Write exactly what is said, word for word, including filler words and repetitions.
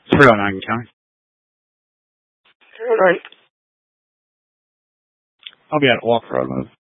three oh nine, County. three oh nine. I'll be at Walker Road.